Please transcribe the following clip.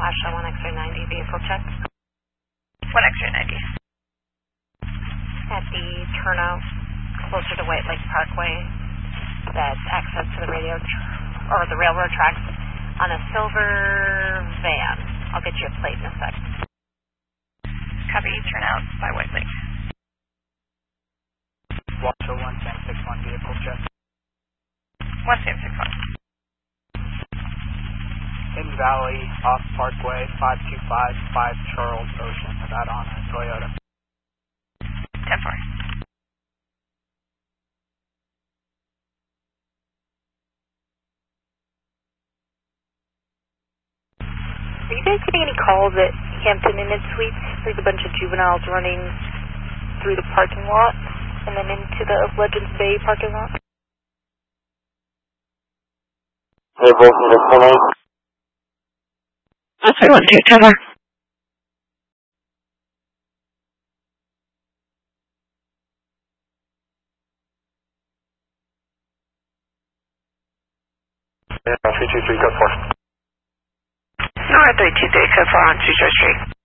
Asha 1X-ray 90 vehicle check. 1X-ray 90. At the turnout closer to White Lake Parkway, that's access to the or the railroad tracks on a silver van. I'll get you a plate in a sec. Copy, turnout by White Lake. Washoe 11061 vehicle check. 11061. Hidden Valley, off Parkway, 5255 Charles Ocean, Nevada on a Toyota. 10-4. Are you guys getting any calls at Hampton Inn and Suites? There's a bunch of juveniles running through the parking lot and then into the Legends Bay parking lot. Hey, Volker, this one is? That's 312, 10-4. Yeah, 323, code 4. Nora 323, code 4 on Cicero Street.